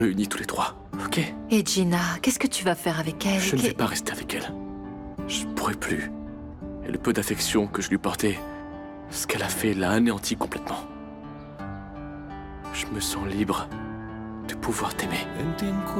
Réunis tous les trois, ok? Et Gina, qu'est-ce que tu vas faire avec elle? Je ne vais pas rester avec elle. Je ne pourrai plus. Et le peu d'affection que je lui portais, ce qu'elle a fait l'a anéanti complètement. Je me sens libre de pouvoir t'aimer.